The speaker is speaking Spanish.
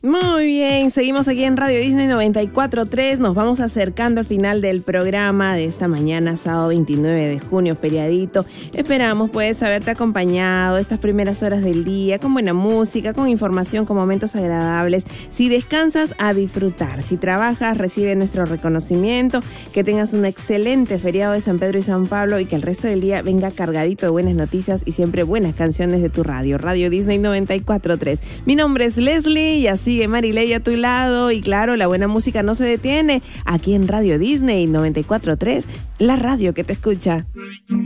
Muy bien, seguimos aquí en Radio Disney 94.3. Nos vamos acercando al final del programa de esta mañana, sábado 29 de junio, feriadito. Esperamos pues haberte acompañado estas primeras horas del día con buena música, con información, con momentos agradables. Si descansas, a disfrutar. Si trabajas, recibe nuestro reconocimiento. Que tengas un excelente feriado de San Pedro y San Pablo y que el resto del día venga cargadito de buenas noticias y siempre buenas canciones de tu radio. Radio Disney 94.3. Mi nombre es Leslie y así sigue Marilei a tu lado y claro, la buena música no se detiene aquí en Radio Disney 94.3, la radio que te escucha.